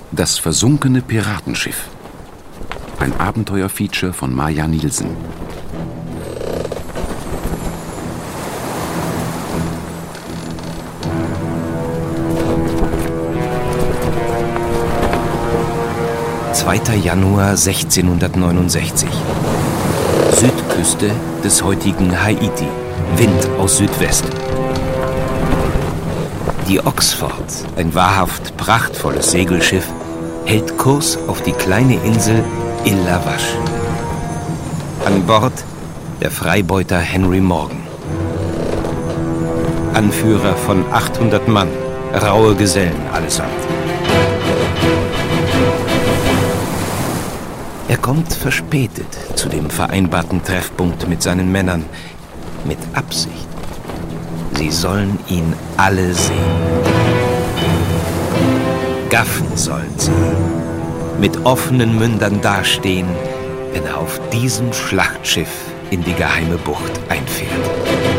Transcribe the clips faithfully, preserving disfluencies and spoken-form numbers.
Das versunkene Piratenschiff. Ein Abenteuerfeature von Maja Nielsen. zweiter Januar sechzehnhundertneunundsechzig. Südküste des heutigen Haiti. Wind aus Südwest. Die Oxford, ein wahrhaft prachtvolles Segelschiff, hält Kurs auf die kleine Insel Île La Vache. An Bord der Freibeuter Henry Morgan. Anführer von achthundert Mann, raue Gesellen allesamt. Er kommt verspätet zu dem vereinbarten Treffpunkt mit seinen Männern, mit Absicht. Sie sollen ihn alle sehen. Gaffen sollen sie, mit offenen Mündern dastehen, wenn er auf diesem Schlachtschiff in die geheime Bucht einfährt.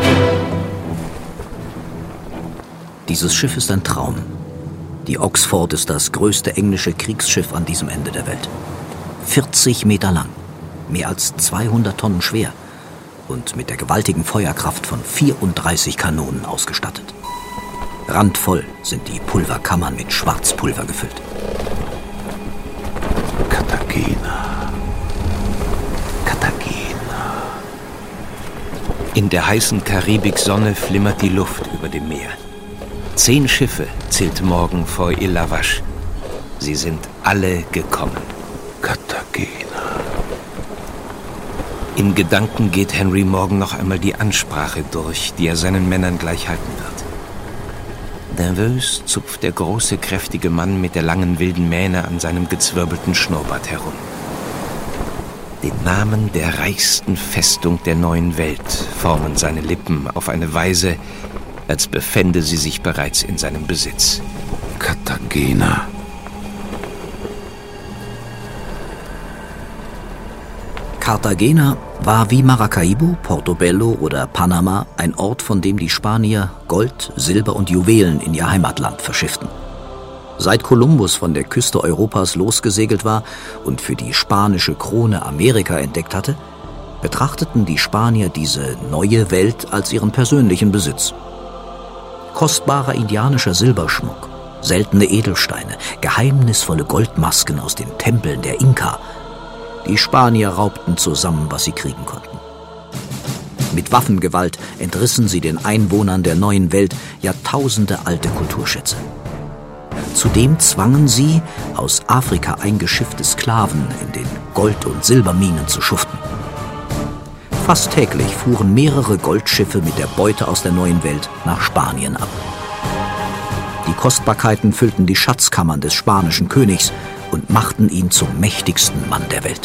Dieses Schiff ist ein Traum. Die Oxford ist das größte englische Kriegsschiff an diesem Ende der Welt. vierzig Meter lang, mehr als zweihundert Tonnen schwer und mit der gewaltigen Feuerkraft von vierunddreißig Kanonen ausgestattet. Randvoll sind die Pulverkammern mit Schwarzpulver gefüllt. Cartagena. Cartagena. In der heißen Karibiksonne flimmert die Luft über dem Meer. Zehn Schiffe zählt Morgan vor Île La Vache. Sie sind alle gekommen. Cartagena. In Gedanken geht Henry Morgan noch einmal die Ansprache durch, die er seinen Männern gleich halten wird. Nervös zupft der große, kräftige Mann mit der langen, wilden Mähne an seinem gezwirbelten Schnurrbart herum. Den Namen der reichsten Festung der neuen Welt formen seine Lippen auf eine Weise, als befände sie sich bereits in seinem Besitz. Cartagena. Cartagena war wie Maracaibo, Portobello oder Panama ein Ort, von dem die Spanier Gold, Silber und Juwelen in ihr Heimatland verschifften. Seit Kolumbus von der Küste Europas losgesegelt war und für die spanische Krone Amerika entdeckt hatte, betrachteten die Spanier diese neue Welt als ihren persönlichen Besitz. Kostbarer indianischer Silberschmuck, seltene Edelsteine, geheimnisvolle Goldmasken aus den Tempeln der Inka. Die Spanier raubten zusammen, was sie kriegen konnten. Mit Waffengewalt entrissen sie den Einwohnern der neuen Welt Jahrtausende alte Kulturschätze. Zudem zwangen sie, aus Afrika eingeschiffte Sklaven in den Gold- und Silberminen zu schuften. Fast täglich fuhren mehrere Goldschiffe mit der Beute aus der neuen Welt nach Spanien ab. Die Kostbarkeiten füllten die Schatzkammern des spanischen Königs und machten ihn zum mächtigsten Mann der Welt.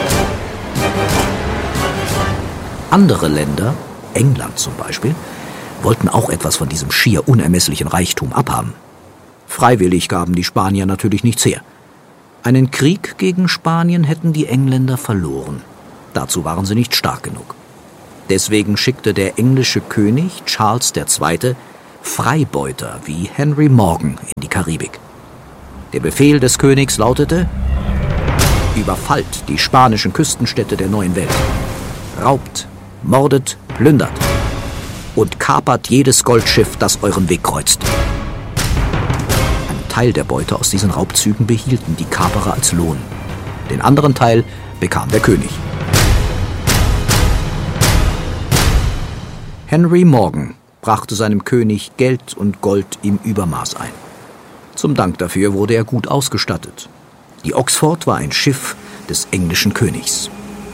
Andere Länder, England zum Beispiel, wollten auch etwas von diesem schier unermesslichen Reichtum abhaben. Freiwillig gaben die Spanier natürlich nichts her. Einen Krieg gegen Spanien hätten die Engländer verloren. Dazu waren sie nicht stark genug. Deswegen schickte der englische König Charles der Zweite Freibeuter wie Henry Morgan in die Karibik. Der Befehl des Königs lautete: Überfallt die spanischen Küstenstädte der neuen Welt. Raubt, mordet, plündert und kapert jedes Goldschiff, das euren Weg kreuzt. Einen Teil der Beute aus diesen Raubzügen behielten die Kaperer als Lohn. Den anderen Teil bekam der König. Henry Morgan brachte seinem König Geld und Gold im Übermaß ein. Zum Dank dafür wurde er gut ausgestattet. Die Oxford war ein Schiff des englischen Königs.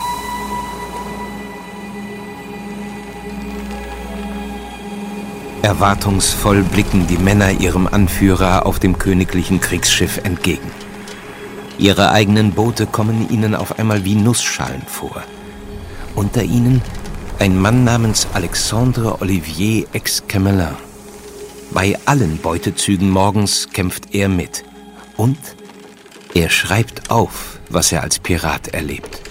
Erwartungsvoll blicken die Männer ihrem Anführer auf dem königlichen Kriegsschiff entgegen. Ihre eigenen Boote kommen ihnen auf einmal wie Nussschalen vor. Unter ihnen ein Mann namens Alexandre Olivier Exquemelin. Bei allen Beutezügen Morgens kämpft er mit. Und er schreibt auf, was er als Pirat erlebt.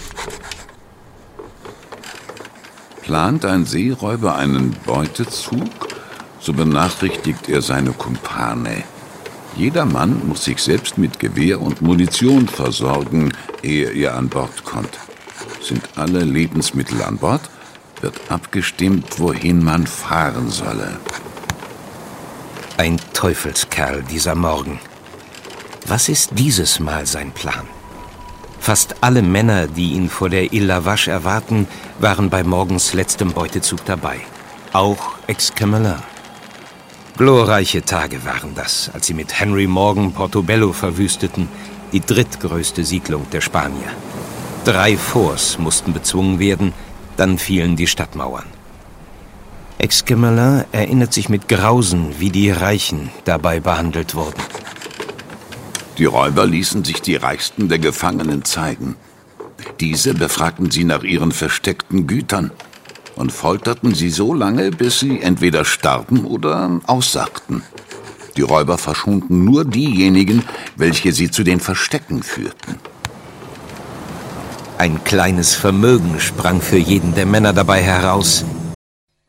Plant ein Seeräuber einen Beutezug, so benachrichtigt er seine Kumpane. Jeder Mann muss sich selbst mit Gewehr und Munition versorgen, ehe er an Bord kommt. Sind alle Lebensmittel an Bord, wird abgestimmt, wohin man fahren solle. Ein Teufelskerl, dieser Morgan. Was ist dieses Mal sein Plan? Fast alle Männer, die ihn vor der Île La Vache erwarten, waren bei Morgans letztem Beutezug dabei. Auch Exquemelin. Glorreiche Tage waren das, als sie mit Henry Morgan Portobello verwüsteten, die drittgrößte Siedlung der Spanier. Drei Forts mussten bezwungen werden, dann fielen die Stadtmauern. Exquemelin erinnert sich mit Grausen, wie die Reichen dabei behandelt wurden. Die Räuber ließen sich die Reichsten der Gefangenen zeigen. Diese befragten sie nach ihren versteckten Gütern und folterten sie so lange, bis sie entweder starben oder aussagten. Die Räuber verschonten nur diejenigen, welche sie zu den Verstecken führten. Ein kleines Vermögen sprang für jeden der Männer dabei heraus,